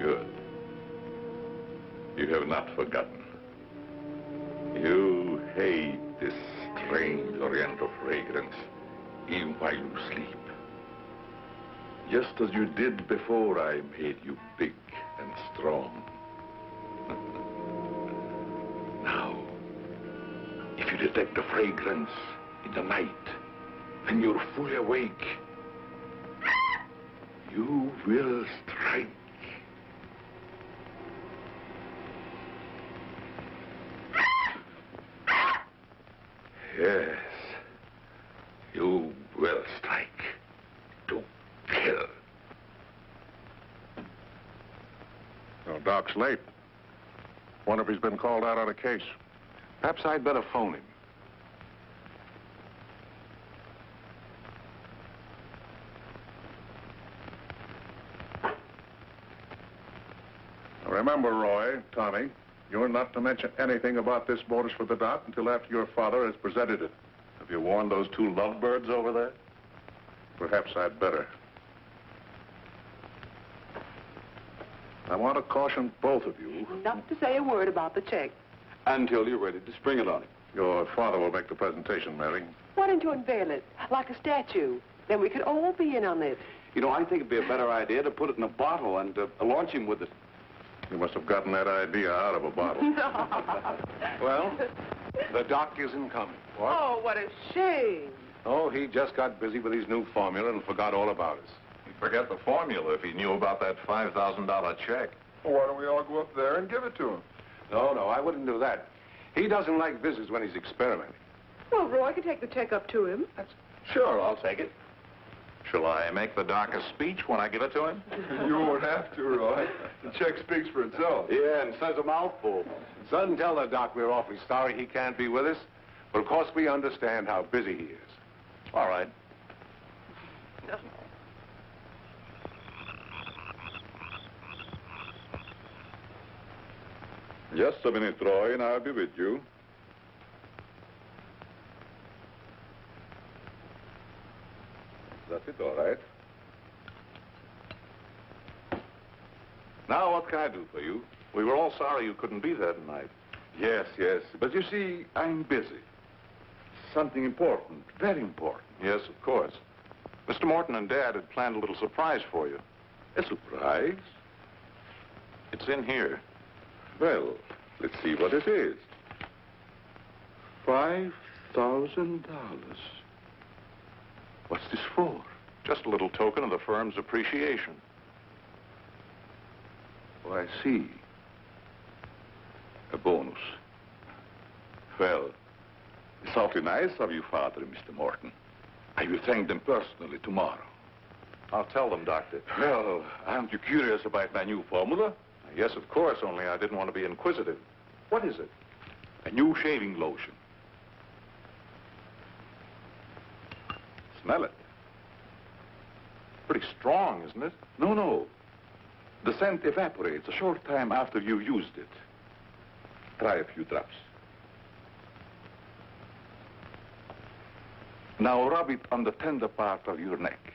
Good. You have not forgotten. You hate this strange oriental fragrance, even while you sleep. Just as you did before I made you big and strong. Now, if you detect the fragrance in the night, and you're fully awake, you will strike. Yes, you will strike to kill. No, Doc's late. Wonder if he's been called out on a case. Perhaps I'd better phone him. Remember, Roy, Tommy, you're not to mention anything about this bonus for the Doc until after your father has presented it. Have you warned those two lovebirds over there? Perhaps I'd better. I want to caution both of you. Not to say a word about the check. Until you're ready to spring it on him. Your father will make the presentation, Mary. Why don't you unveil it, like a statue? Then we could all be in on this. You know, I think it'd be a better idea to put it in a bottle and launch him with it. You must have gotten that idea out of a bottle. Well, the Doc isn't coming. What? Oh, what a shame. Oh, he just got busy with his new formula and forgot all about us. He'd forget the formula if he knew about that $5,000 check. Well, why don't we all go up there and give it to him? No, I wouldn't do that. He doesn't like visits when he's experimenting. Well, Roy could take the check up to him. Sure, I'll take it. Shall I make the Doc a speech when I give it to him? You won't have to, Roy. The check speaks for itself. Yeah, and says a mouthful. Son, tell the Doc we're awfully sorry he can't be with us, but of course we understand how busy he is. All right. Just a minute, Roy, and I'll be with you. That's it, all right. Now, what can I do for you? We were all sorry you couldn't be there tonight. Yes, but you see, I'm busy. Something important, very important. Yes, of course. Mr. Morton and Dad had planned a little surprise for you. A surprise? It's in here. Well, let's see what it is. $5,000. What's this for? Just a little token of the firm's appreciation. Oh, I see. A bonus. Well, it's awfully nice of you, Father and Mr. Morton. I will thank them personally tomorrow. I'll tell them, Doctor. Well, aren't you curious about my new formula? Yes, of course, only I didn't want to be inquisitive. What is it? A new shaving lotion. Smell it. Pretty strong, isn't it? No. The scent evaporates a short time after you used it. Try a few drops. Now rub it on the tender part of your neck.